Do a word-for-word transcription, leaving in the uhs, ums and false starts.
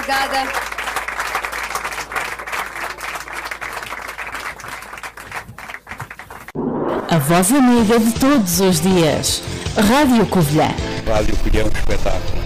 obrigada. A voz amiga de todos os dias. Rádio Covilhã. Rádio Covilhã, um espetáculo.